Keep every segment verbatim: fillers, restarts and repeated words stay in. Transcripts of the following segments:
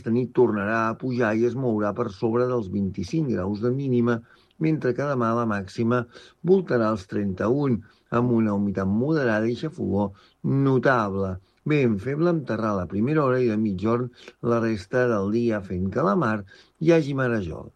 aquesta nit tornarà a pujar i es mourà per sobre dels vint-i-cinc graus de mínima, mentre que demà la màxima voltarà els trenta-un, amb una humitat moderada i xafogor notable. Ben feble amb terral a primera hora i de mitjorn la resta del dia fent que a la mar hi hagi marejol.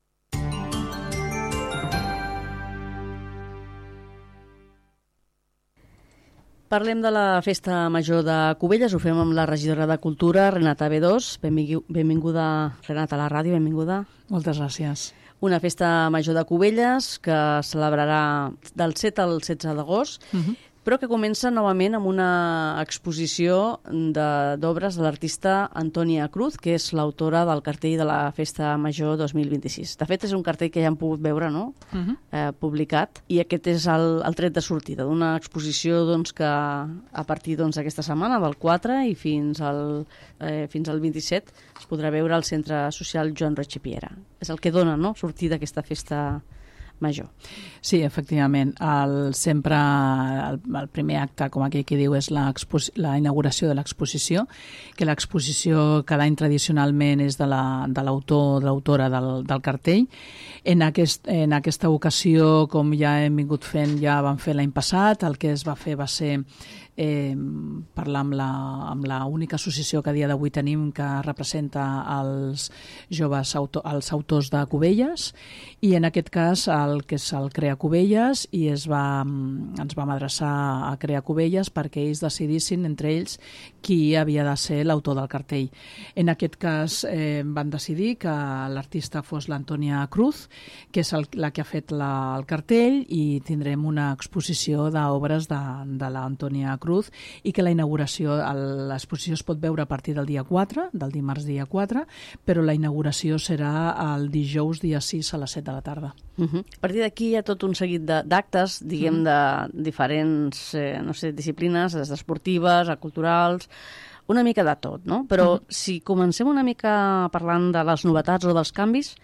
Parlem de la Festa Major de Cubelles, ho fem amb la regidora de Cultura, Renata Bedós. Benvinguda, Renata, a la ràdio, benvinguda. Moltes gràcies. Una Festa Major de Cubelles que celebrarà del set al setze d'agost, uh-huh. però que comença novament amb una exposició d'obres de, de l'artista Antònia Cruz, que és l'autora del cartell de la Festa Major dos mil vint-i-sis. De fet, és un cartell que ja hem pogut veure, no? Uh-huh. eh, publicat, i aquest és el, el tret de sortida d'una exposició doncs, que a partir d'aquesta doncs, setmana, del quatre i fins al, eh, fins al vint-i-set, es podrà veure al Centre Social Joan Roig i Piera. És el que dona, no?, sortida aquesta festa major. Sí, efectivament. El, sempre el, el primer acte, com aquell que diu, és la, la inauguració de l'exposició, que l'exposició cada any tradicionalment és de l'autor, de l'autora del, del cartell. En, aquest, en aquesta ocasió, com ja hem vingut fent, ja vam fer l'any passat, el que es va fer va ser eh, parlar amb la, amb la única associació que a dia d'avui tenim que representa els joves auto, els autors de Cubelles, i en aquest cas el que és el Crea Cubelles, i es va, ens vam adreçar a Crea Cubelles perquè ells decidissin entre ells qui havia de ser l'autor del cartell. En aquest cas eh, van decidir que l'artista fos l'Antònia Cruz, que és el, la que ha fet la, el cartell, i tindrem una exposició d'obres de, de l'Antònia Cruz, i que la inauguració, l'exposició es pot veure a partir del dia quatre, del dimarts dia quatre, però la inauguració serà el dijous dia sis a les set de la tarda. Uh-huh. A partir d'aquí hi ha tot un seguit d'actes, diguem, uh-huh. de diferents eh, no sé, disciplines, des d'esportives a culturals, una mica de tot, no? Però uh-huh. si comencem una mica parlant de les novetats o dels canvis,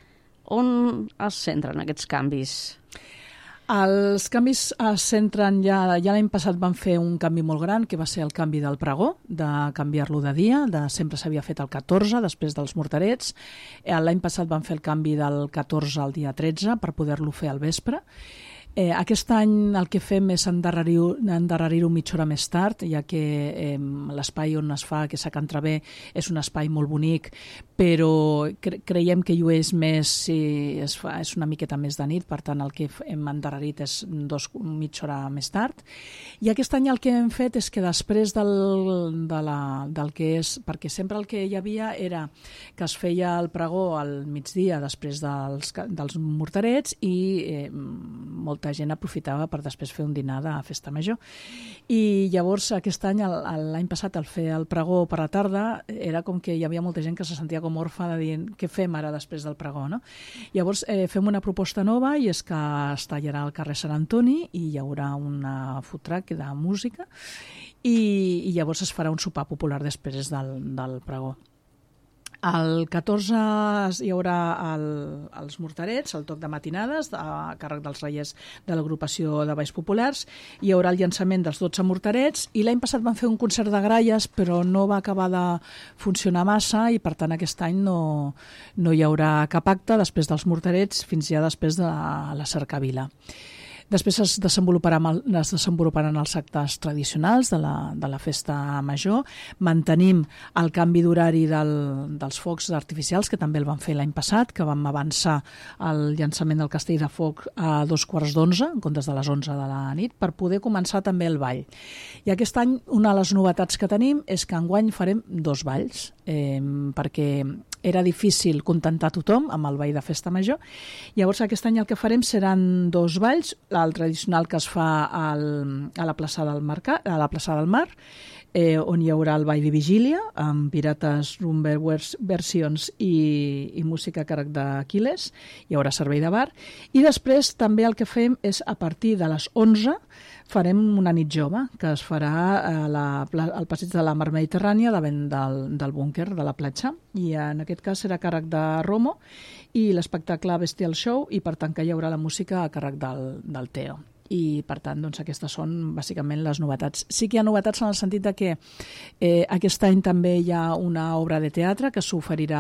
on es centren aquests canvis? Els canvis es centren, ja, ja l'any passat van fer un canvi molt gran, que va ser el canvi del pregó, de canviar-lo de dia, de sempre s'havia fet el catorze, després dels morterets. L'any passat van fer el canvi del catorze al dia tretze per poder-lo fer al vespre. Eh, aquest any el que fem és endarrerir-ho endarrerir mitja hora més tard, ja que eh, l'espai on es fa, que és a Can Traver, és un espai molt bonic, però cre creiem que llueix més si es fa, és una miqueta més de nit, per tant el que hem endarrerit és dos, mitja hora més tard. I aquest any el que hem fet és que després del, de la, del que és, perquè sempre el que hi havia era que es feia el pregó al migdia després dels, dels morterets, i eh, molt molta gent aprofitava per després fer un dinar de festa major. I llavors aquest any, l'any passat, al fer el pregó per la tarda, era com que hi havia molta gent que se sentia com orfa de dir què fem ara després del pregó, no? Llavors eh, fem una proposta nova, i és que es tallarà al carrer Sant Antoni i hi haurà una food truck de música, i, i llavors es farà un sopar popular després del, del pregó. El catorze hi haurà el, els morterets, el toc de matinades a càrrec dels reiers de l'agrupació de Balls Populars, hi haurà el llançament dels dotze morterets, i l'any passat van fer un concert de gralles però no va acabar de funcionar massa, i per tant aquest any no, no hi haurà cap acte després dels morterets fins ja després de la cercavila. Després es desenvoluparan, es desenvoluparan els actes tradicionals de la, de la festa major. Mantenim el canvi d'horari del, dels focs artificials, que també el van fer l'any passat, que vam avançar el llançament del castell de foc a dos quarts d'onze, en comptes de les onze de la nit, per poder començar també el ball. I aquest any una de les novetats que tenim és que enguany farem dos balls, eh, perquè era difícil contentar tothom amb el ball de festa major. Llavors aquest any el que farem seran dos balls, el tradicional que es fa al, a la plaça del Mercat, a la plaça del Mar, eh, on hi haurà el ball de vigília amb pirates, rumba versions i, i música a càrrec d'Aquiles, hi haurà servei de bar, i després també el que fem és a partir de les onze farem una nit jove, que es farà a la, al passeig de la Mar Mediterrània davant del, del búnquer de la platja, i en aquest cas serà a càrrec de Romo, i l'espectacle Bestial Show, i per tant que hi haurà la música a càrrec del, del Teo. I per tant doncs, aquestes són bàsicament les novetats. Sí que hi ha novetats en el sentit de que eh, aquest any també hi ha una obra de teatre que s'oferirà